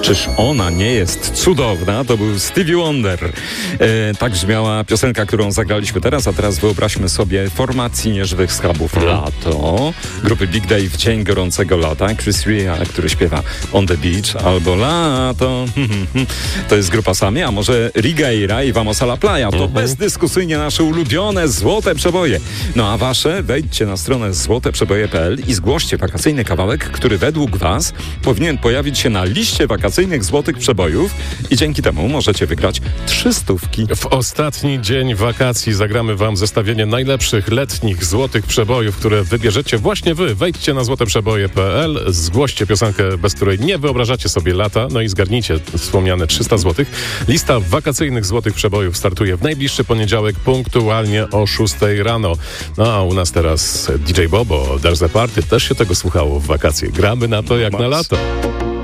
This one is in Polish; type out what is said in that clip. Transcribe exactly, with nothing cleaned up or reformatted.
Czyż ona nie jest cudowna? To był Stevie Wonder. E, tak brzmiała piosenka, którą zagraliśmy teraz, a teraz wyobraźmy sobie formacji Nieżywych Schabów Lato, grupy Big Day w Dzień Gorącego Lata, Chris Rea, który śpiewa On the Beach, albo Lato. To jest grupa Sami, a może Rigaira i Vamos a la Playa. To bezdyskusyjnie nasze ulubione złote przeboje. No a wasze? Wejdźcie na stronę złote przeboje kropka p l i zgłoście wakacyjny kawałek, który według was powinien pojawić się na liście wakacyjnych złotych przebojów i dzięki temu możecie wygrać trzy stówki. W ostatni dzień wakacji zagramy wam zestawienie najlepszych letnich złotych przebojów, które wybierzecie właśnie wy. Wejdźcie na złote przeboje kropka p l, zgłoście piosenkę, bez której nie wyobrażacie sobie lata, no i zgarnijcie wspomniane trzysta złotych. Lista wakacyjnych złotych przebojów startuje w najbliższy poniedziałek punktualnie o szóstej rano. No a u nas teraz D J Bobo, There's a Party, też się tego słuchało w wakacje. Gramy na to jak na lato.